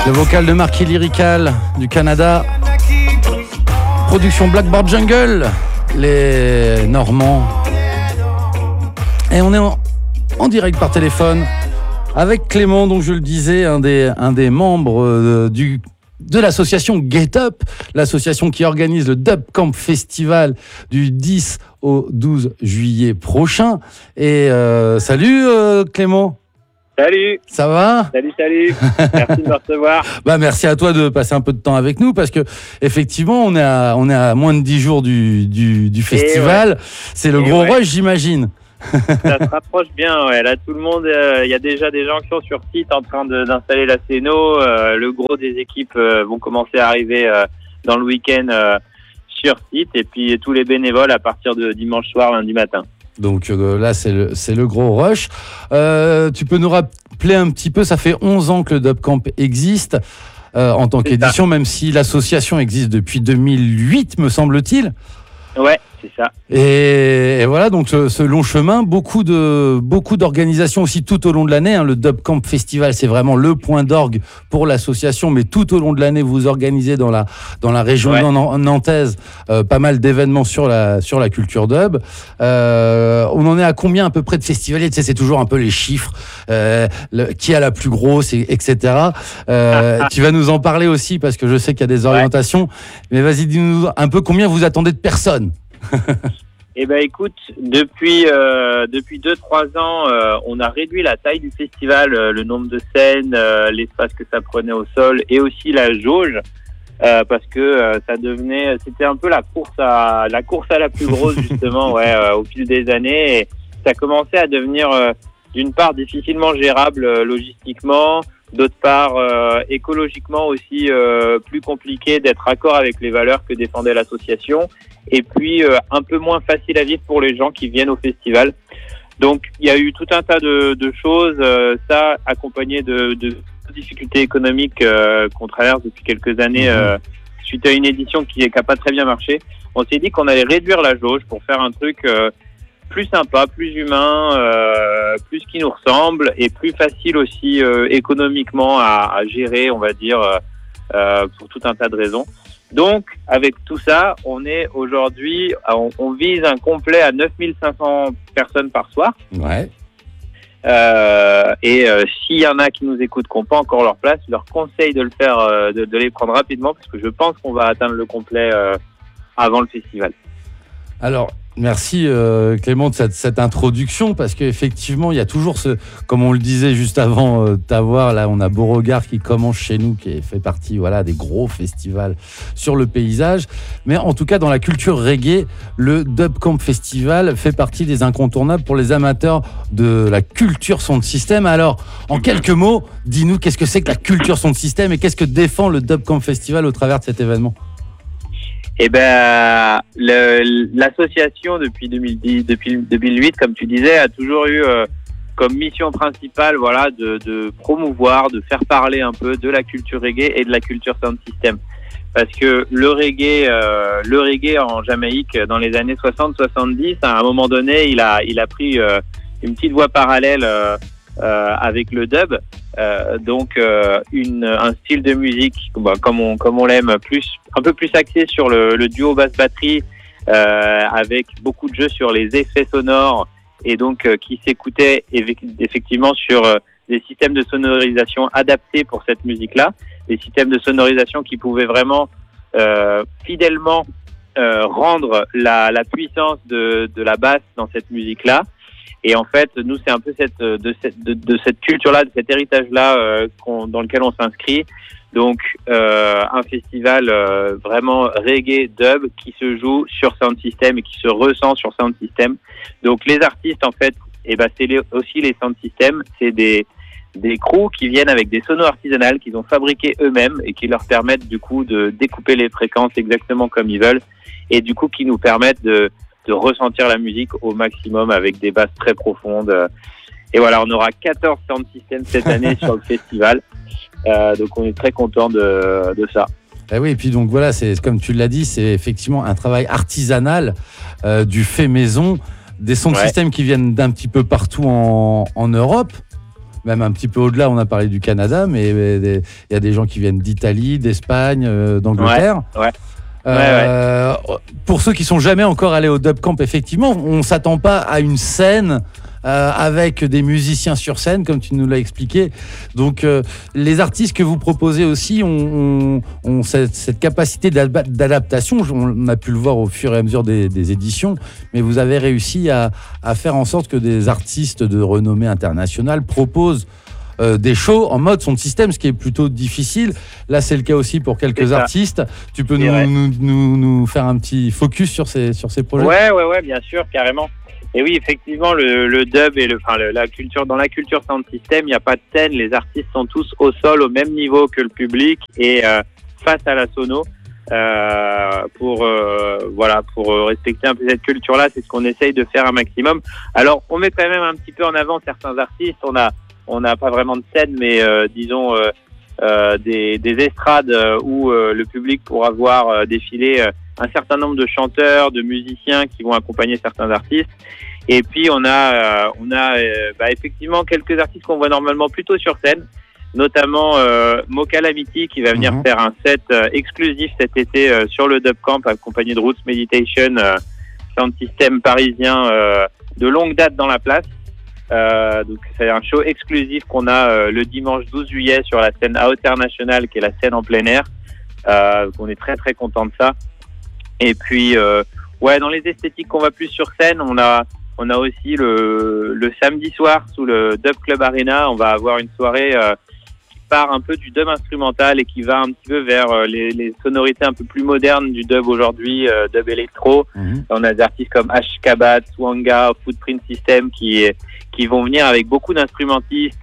Le vocal de Marquis Lyrical du Canada. Production Blackboard Jungle, les Normands. Et on est en direct par téléphone avec Clément, dont je le disais, un des membres de l'association Get Up, l'association qui organise le Dub Camp Festival du 10 au 12 juillet prochain. Et salut Clément. Salut. Ça va ? Salut. Merci de me recevoir. Merci à toi de passer un peu de temps avec nous parce que effectivement on est à moins de 10 jours du festival. C'est le gros rush, j'imagine. Ça se rapproche bien, ouais. Là, tout le monde, il y a déjà des gens qui sont sur site en train d'installer la scéno. Le gros des équipes vont commencer à arriver dans le week-end sur site, et puis tous les bénévoles à partir de dimanche soir, lundi matin. Donc là, c'est le gros rush. Tu peux nous rappeler un petit peu, ça fait 11 ans que le Dub Camp existe en tant qu'édition, même si l'association existe depuis 2008, me semble-t-il. Ouais, c'est ça. Et voilà, donc ce long chemin, beaucoup d'organisations aussi tout au long de l'année. Le Dub Camp Festival, c'est vraiment le point d'orgue pour l'association, mais tout au long de l'année, vous organisez dans la région nantaise pas mal d'événements sur la culture dub. On en est à combien à peu près de festivaliers ? Tu sais, c'est toujours un peu les chiffres, qui a la plus grosse, etc. Tu vas nous en parler aussi parce que je sais qu'il y a des orientations. Mais vas-y, dis-nous un peu combien vous attendez de personnes. Eh ben écoute, depuis 2-3 ans, on a réduit la taille du festival, le nombre de scènes, l'espace que ça prenait au sol, et aussi la jauge, parce que c'était un peu la course à la plus grosse justement, au fil des années, et ça commençait à devenir d'une part difficilement gérable logistiquement, d'autre part écologiquement aussi plus compliqué d'être raccord avec les valeurs que défendait l'association, et puis un peu moins facile à vivre pour les gens qui viennent au festival. Donc il y a eu tout un tas de choses, ça accompagné de difficultés économiques qu'on traverse depuis quelques années suite à une édition qui n'a pas très bien marché. On s'est dit qu'on allait réduire la jauge pour faire un truc plus sympa, plus humain, plus qui nous ressemble, et plus facile aussi économiquement à gérer, on va dire, pour tout un tas de raisons. Donc, avec tout ça, on est aujourd'hui, on vise un complet à 9500 personnes par soir. Ouais. Et s'il y en a qui nous écoutent, qui n'ont pas encore leur place, je leur conseille de le faire, de les prendre rapidement, parce que je pense qu'on va atteindre le complet avant le festival. Alors, merci Clément de cette introduction, parce qu'effectivement il y a toujours comme on le disait juste avant t'avoir, là on a Beauregard qui commence chez nous, qui fait partie des gros festivals sur le paysage, mais en tout cas dans la culture reggae, le Dub Camp Festival fait partie des incontournables pour les amateurs de la culture son de système. Alors en quelques mots, dis-nous qu'est-ce que c'est que la culture son de système et qu'est-ce que défend le Dub Camp Festival au travers de cet événement ? Eh ben, l'association depuis 2008, comme tu disais, a toujours eu comme mission principale, de promouvoir, de faire parler un peu de la culture reggae et de la culture sound system. Parce que le reggae en Jamaïque dans les années 60-70, à un moment donné, il a pris une petite voie parallèle avec le dub. Donc un style de musique comme on l'aime, un peu plus axé sur le duo basse batterie, avec beaucoup de jeux sur les effets sonores, et donc qui s'écoutait effectivement sur des systèmes de sonorisation adaptés pour cette musique-là, des systèmes de sonorisation qui pouvaient vraiment fidèlement rendre la puissance de la basse dans cette musique-là. Et en fait, nous, c'est un peu de cette culture-là, de cet héritage-là dans lequel on s'inscrit. Donc, un festival vraiment reggae dub qui se joue sur sound system et qui se ressent sur sound system. Donc, les artistes, en fait, c'est aussi les sound systems. C'est des crews qui viennent avec des sonos artisanales qu'ils ont fabriqués eux-mêmes et qui leur permettent du coup de découper les fréquences exactement comme ils veulent, et du coup qui nous permettent de ressentir la musique au maximum avec des basses très profondes. Et voilà, on aura 14 sound systems cette année sur le festival. Donc on est très content de ça. Et oui, et puis donc voilà, c'est comme tu l'as dit, c'est effectivement un travail artisanal, du fait maison, des sound systems qui viennent d'un petit peu partout en Europe. même un petit peu au-delà. On a parlé du Canada, mais il y a des gens qui viennent d'Italie, d'Espagne, d'Angleterre. Pour ceux qui sont jamais encore allés au Dub Camp, effectivement, on s'attend pas à une scène avec des musiciens sur scène, comme tu nous l'as expliqué. Donc, les artistes que vous proposez aussi ont cette capacité d'adaptation. On a pu le voir au fur et à mesure des éditions, mais vous avez réussi à faire en sorte que des artistes de renommée internationale proposent des shows en mode son de système, ce qui est plutôt difficile. Là, c'est le cas aussi pour quelques artistes. Tu peux nous faire un petit focus sur ces projets? Ouais, bien sûr, carrément. Et oui, effectivement, le dub et la culture, dans la culture sound system, il n'y a pas de scène. Les artistes sont tous au sol, au même niveau que le public et face à la sono. Pour respecter un peu cette culture-là, c'est ce qu'on essaye de faire un maximum. Alors, on met quand même un petit peu en avant certains artistes. On n'a pas vraiment de scène, mais disons des estrades où le public pourra voir défiler un certain nombre de chanteurs, de musiciens qui vont accompagner certains artistes. Et puis on a effectivement quelques artistes qu'on voit normalement plutôt sur scène, notamment Mo Calamity qui va venir faire un set exclusif cet été sur le Dub Camp, accompagné de Roots Meditation, sound system parisien de longue date dans la place. Donc c'est un show exclusif qu'on a le dimanche 12 juillet sur la scène Outer National, qui est la scène en plein air. On est très très content de ça. Et puis dans les esthétiques qu'on va plus sur scène, on a aussi le samedi soir sous le Dub Club Arena, on va avoir une soirée qui part un peu du dub instrumental et qui va un petit peu vers les sonorités un peu plus modernes du dub aujourd'hui, dub électro. On a des artistes comme Ashkabat, Swanga, Footprint System qui vont venir avec beaucoup d'instrumentistes.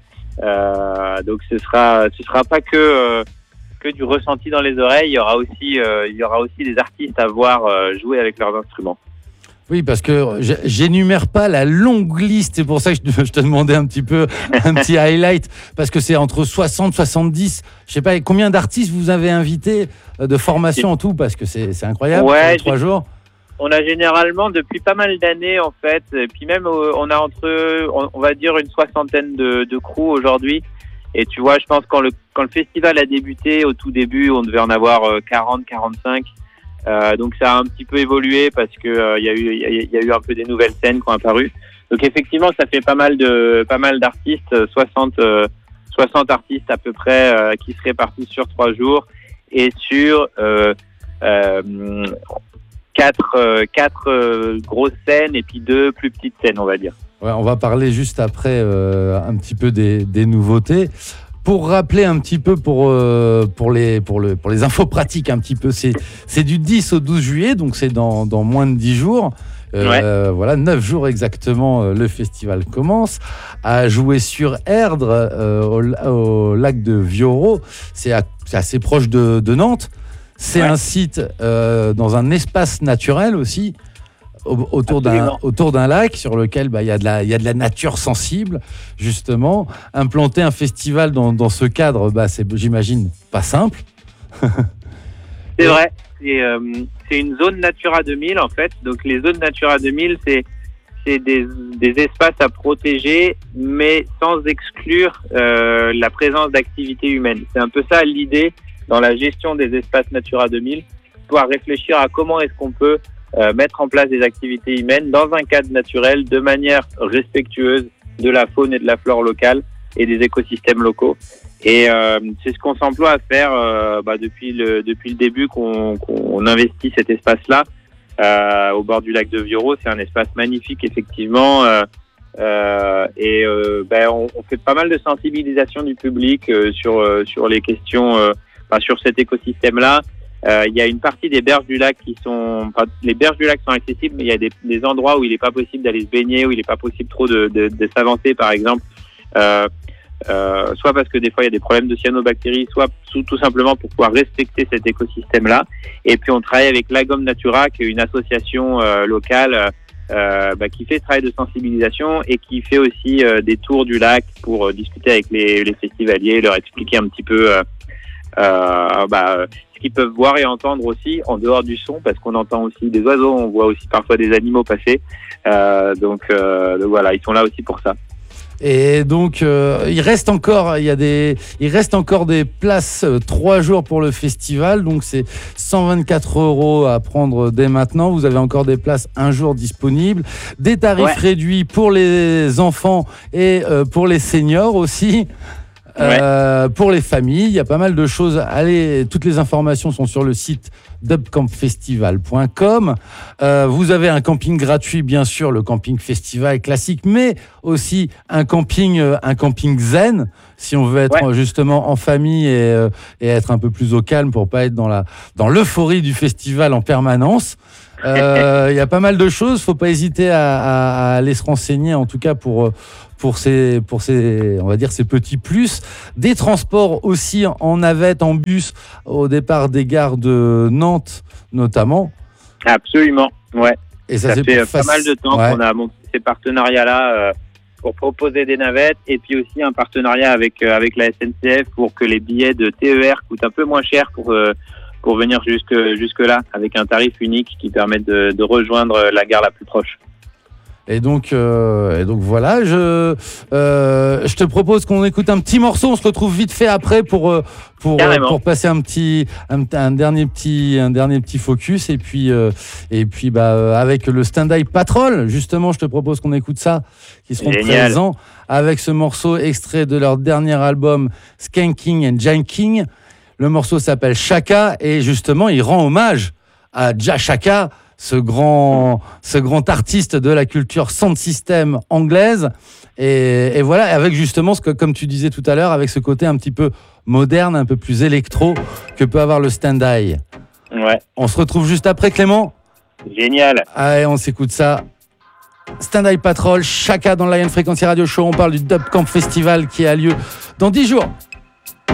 Donc ce sera pas que du ressenti dans les oreilles. Il y aura aussi des artistes à voir jouer avec leurs instruments. Oui, parce que j'énumère pas la longue liste, c'est pour ça que je te demandais un petit highlight, parce que c'est entre 60, 70, je sais pas, combien d'artistes vous avez invités de formation en tout, parce que c'est incroyable, 3 jours. On a généralement, depuis pas mal d'années en fait, et puis même on a on va dire une 60aine de crews aujourd'hui. Et tu vois, je pense quand le festival a débuté, au tout début, on devait en avoir 40, 45. Donc ça a un petit peu évolué parce que il y a eu un peu des nouvelles scènes qui ont apparu. Donc effectivement, ça fait pas mal d'artistes, 60 artistes à peu près qui se répartissent sur 3 jours et sur 4 grosses scènes et puis 2 plus petites scènes, on va dire. Ouais, on va parler juste après un petit peu des nouveautés. Pour rappeler un petit peu pour les infos pratiques un petit peu, c'est du 10 au 12 juillet, donc c'est dans moins de 10 jours. Voilà, 9 jours exactement, le festival commence. À jouer sur Erdre, au lac de Vioro, c'est assez proche de Nantes. C'est un site dans un espace naturel aussi, autour d'un lac sur lequel il y a de la nature sensible, justement. Implanter un festival dans ce cadre, c'est, j'imagine, pas simple. C'est vrai. C'est une zone Natura 2000 en fait. Donc les zones Natura 2000, c'est des espaces à protéger, mais sans exclure la présence d'activités humaines. C'est un peu ça l'idée dans la gestion des espaces Natura 2000, pouvoir réfléchir à comment est-ce qu'on peut mettre en place des activités humaines dans un cadre naturel de manière respectueuse de la faune et de la flore locale et des écosystèmes locaux. Et c'est ce qu'on s'emploie à faire depuis le début qu'on investit cet espace-là au bord du lac de Vioro. C'est un espace magnifique, effectivement. On fait pas mal de sensibilisation du public sur les questions, sur cet écosystème-là. Il y a une partie des berges du lac les berges du lac sont accessibles, mais il y a des endroits où il n'est pas possible d'aller se baigner, où il n'est pas possible trop de s'avancer, par exemple. Soit parce que des fois il y a des problèmes de cyanobactéries, soit tout simplement pour pouvoir respecter cet écosystème-là. Et puis on travaille avec Lagom Natura, qui est une association locale qui fait ce travail de sensibilisation et qui fait aussi des tours du lac pour discuter avec les festivaliers, leur expliquer un petit peu ce qu'ils peuvent voir et entendre aussi en dehors du son, parce qu'on entend aussi des oiseaux, on voit aussi parfois des animaux passer. Donc voilà, ils sont là aussi pour ça. Et donc, il reste encore des places 3 jours pour le festival. Donc, c'est 124 € à prendre dès maintenant. Vous avez encore des places un jour disponibles. Des tarifs réduits pour les enfants et pour les seniors aussi. Pour les familles, il y a pas mal de choses. Allez, toutes les informations sont sur le site dubcampfestival.com. Vous avez un camping gratuit, bien sûr, le camping festival classique, mais aussi un camping zen, si on veut être justement en famille et être un peu plus au calme pour pas être dans l'euphorie du festival en permanence. Il y a pas mal de choses. Faut pas hésiter à aller se renseigner, en tout cas pour ces, on va dire, ces petits plus. Des transports aussi en navette, en bus, au départ des gares de Nantes, notamment. Absolument, ouais. Et ça fait pas mal de temps qu'on a monté ces partenariats-là pour proposer des navettes, et puis aussi un partenariat avec la SNCF pour que les billets de TER coûtent un peu moins cher pour venir jusque là, avec un tarif unique qui permet de rejoindre la gare la plus proche. Et donc voilà, je te propose qu'on écoute un petit morceau. On se retrouve vite fait après pour passer un dernier petit focus, et puis avec le Stand-By Patrol, justement, je te propose qu'on écoute ça, qui seront présents avec ce morceau extrait de leur dernier album Skanking and Janking. Le morceau s'appelle Chaka, et justement il rend hommage à Jah Chaka, ce grand artiste de la culture sound system anglaise, et voilà, avec justement comme tu disais tout à l'heure, avec ce côté un petit peu moderne, un peu plus électro que peut avoir le Stand-By. Ouais. On se retrouve juste après, Clément. Génial. Allez, on s'écoute ça. Stand-By Patrol, Chaka dans le Lion Frequency Radio Show. On parle du Dub Camp Festival qui a lieu dans 10 jours.